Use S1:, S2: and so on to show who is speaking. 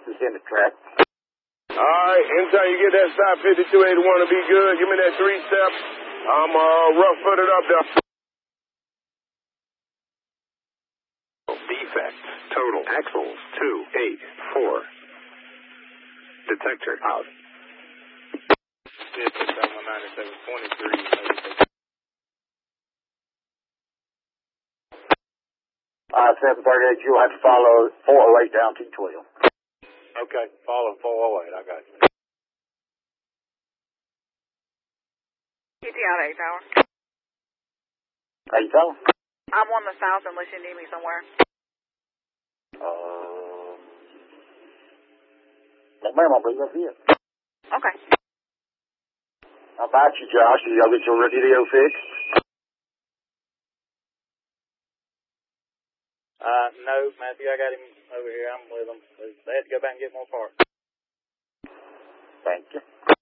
S1: in the track.
S2: All right, anytime you get that stop 5281 to be good, give me that 3-step. I'm rough-footed up there.
S3: Defect. Total. Axles 284. Detector out.
S1: 738, you'll have to follow 408 down T12.
S4: Okay, follow 408, I got you.
S5: PT out 8 Tower.
S1: 8 Tower?
S5: I'm on the south unless you need me somewhere.
S1: No, ma'am, I'll be up here.
S5: Okay.
S1: How about you, Josh? Did y'all get your radio fixed?
S4: No, Matthew, I got him over here. I'm with them. They had to go back and get more parts.
S1: Thank you.